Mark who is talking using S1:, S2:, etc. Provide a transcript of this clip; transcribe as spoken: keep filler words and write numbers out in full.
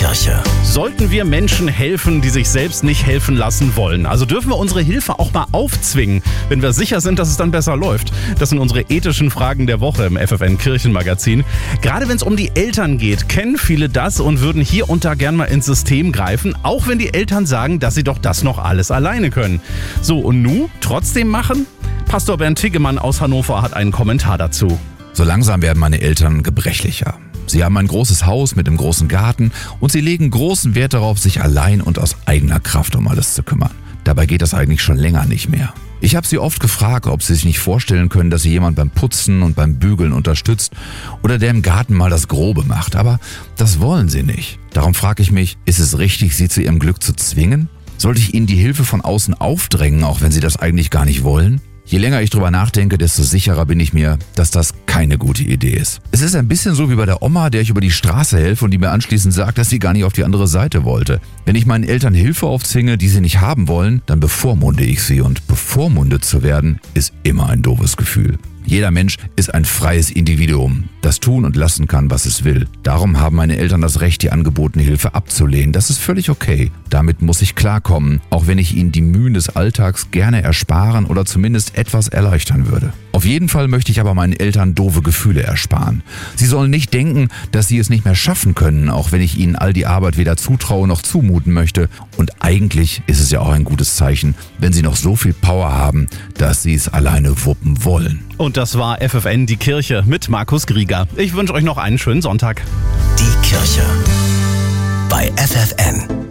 S1: Kirche.
S2: Sollten wir Menschen helfen, die sich selbst nicht helfen lassen wollen? Also dürfen wir unsere Hilfe auch mal aufzwingen, wenn wir sicher sind, dass es dann besser läuft? Das sind unsere ethischen Fragen der Woche im F F N Kirchenmagazin. Gerade wenn es um die Eltern geht, kennen viele das und würden hier und da gern mal ins System greifen, auch wenn die Eltern sagen, dass sie doch das noch alles alleine können. So, und nu? Trotzdem machen? Pastor Bernd Tiggemann aus Hannover hat einen Kommentar dazu.
S3: So langsam werden meine Eltern gebrechlicher. Sie haben ein großes Haus mit einem großen Garten und sie legen großen Wert darauf, sich allein und aus eigener Kraft um alles zu kümmern. Dabei geht das eigentlich schon länger nicht mehr. Ich habe sie oft gefragt, ob sie sich nicht vorstellen können, dass sie jemand beim Putzen und beim Bügeln unterstützt oder der im Garten mal das Grobe macht. Aber das wollen sie nicht. Darum frage ich mich, ist es richtig, sie zu ihrem Glück zu zwingen? Sollte ich ihnen die Hilfe von außen aufdrängen, auch wenn sie das eigentlich gar nicht wollen? Je länger ich drüber nachdenke, desto sicherer bin ich mir, dass das keine gute Idee ist. Es ist ein bisschen so wie bei der Oma, der ich über die Straße helfe und die mir anschließend sagt, dass sie gar nicht auf die andere Seite wollte. Wenn ich meinen Eltern Hilfe aufzwinge, die sie nicht haben wollen, dann bevormunde ich sie und bevormundet zu werden, ist immer ein doofes Gefühl. Jeder Mensch ist ein freies Individuum, das tun und lassen kann, was es will. Darum haben meine Eltern das Recht, die angebotene Hilfe abzulehnen. Das ist völlig okay. Damit muss ich klarkommen, auch wenn ich ihnen die Mühen des Alltags gerne ersparen oder zumindest etwas erleichtern würde. Auf jeden Fall möchte ich aber meinen Eltern doofe Gefühle ersparen. Sie sollen nicht denken, dass sie es nicht mehr schaffen können, auch wenn ich ihnen all die Arbeit weder zutraue noch zumuten möchte. Und eigentlich ist es ja auch ein gutes Zeichen, wenn sie noch so viel Power haben, dass sie es alleine wuppen wollen.
S2: Und das war F F N Die Kirche mit Markus Grieger. Ich wünsche euch noch einen schönen Sonntag.
S1: Die Kirche bei F F N.